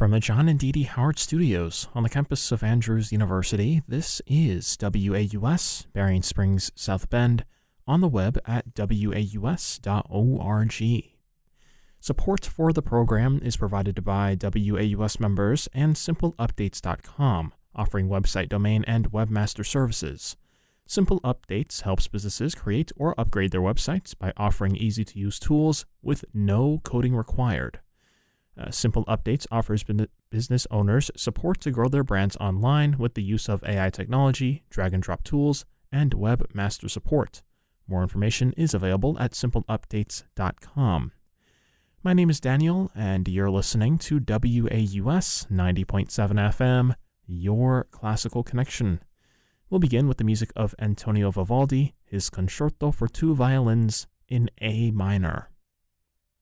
From the John and Dee Dee Howard Studios on the campus of Andrews University, this is WAUS, Berrien Springs, South Bend, on the web at waus.org. Support for the program is provided by WAUS members and SimpleUpdates.com, offering website domain and webmaster services. Simple Updates helps businesses create or upgrade their websites by offering easy-to-use tools with no coding required. Simple Updates offers business owners support to grow their brands online with the use of AI technology, drag-and-drop tools, and webmaster support. More information is available at simpleupdates.com. My name is Daniel, and you're listening to WAUS 90.7 FM, your classical connection. We'll begin with the music of Antonio Vivaldi, his Concerto for Two Violins in A minor.